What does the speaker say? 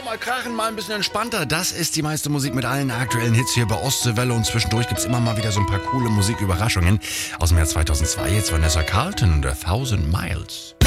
mal krachen, mal ein bisschen entspannter. Das ist die meiste Musik mit allen aktuellen Hits hier bei Ostseewelle und zwischendurch gibt's immer mal wieder so ein paar coole Musiküberraschungen. Aus dem Jahr 2002 jetzt Vanessa Carlton und A Thousand Miles.